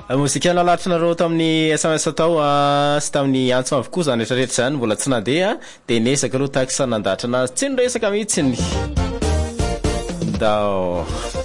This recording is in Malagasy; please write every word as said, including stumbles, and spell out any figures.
mozika nalatrareo tamin'ny S M S atao sy tamin'ny antso avokoa zany rehetrarehetra zany mbola tsy nandeha de nesaka aloha taky sanandatra anazy tsy niresaka mihitsiny dao